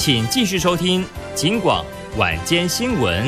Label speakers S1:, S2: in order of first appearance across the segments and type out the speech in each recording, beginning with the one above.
S1: 请继续收听警广晚间新闻。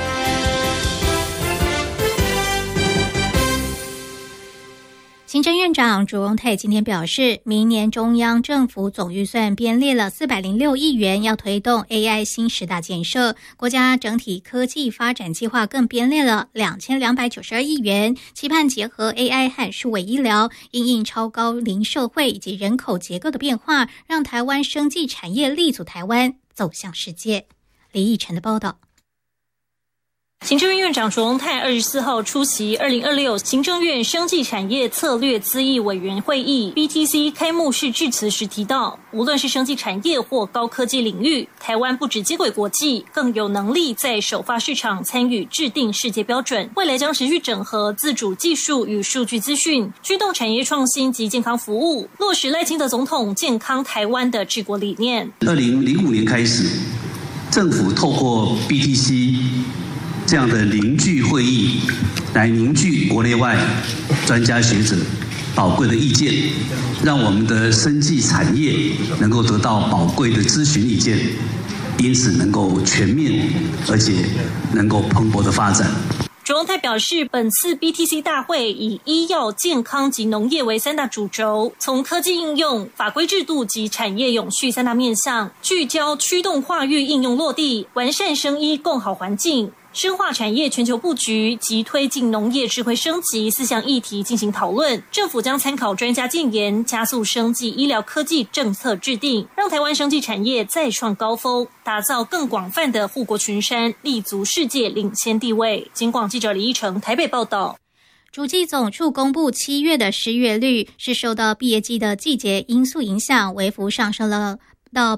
S2: 行政院长卓荣泰今天表示，明年中央政府总预算编列了406亿元，要推动 AI 新十大建设。国家整体科技发展计划更编列了2292亿元，期盼结合 AI 和数位医疗，因应超高龄社会以及人口结构的变化，让台湾生技产业立足台湾，走向世界。李义成的报道。
S3: 行政院院长卓荣泰24号出席2026行政院生技产业策略咨议委员会议 BTC 开幕式致辞时提到，无论是生技产业或高科技领域，台湾不只接轨国际，更有能力在首发市场参与制定世界标准。未来将持续整合自主技术与数据资讯，驱动产业创新及健康服务，落实赖清德总统健康台湾的治国理念。
S4: 2005年开始，政府透过 BTC这样的凝聚会议，来凝聚国内外专家学者宝贵的意见，让我们的生技产业能够得到宝贵的咨询意见，因此能够全面而且能够蓬勃的发展。
S3: 卓荣泰表示，本次 BTC 大会以医药、健康及农业为3大主轴，从科技应用、法规制度及产业永续3大面向，聚焦驱动化育应用落地，完善生医共好环境，深化产业全球布局及推进农业智慧升级4项议题进行讨论。政府将参考专家建言，加速生技医疗科技政策制定，让台湾生技产业再创高峰，打造更广泛的护国群山，立足世界领先地位。警广记者李一成台北报道。
S2: 主计总处公布7月的失业率是受到毕业季的季节因素影响，微幅上升了到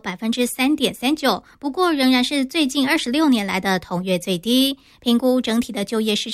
S2: 3.39%， 不过仍然是最近26年来的同月最低。评估整体的就业市场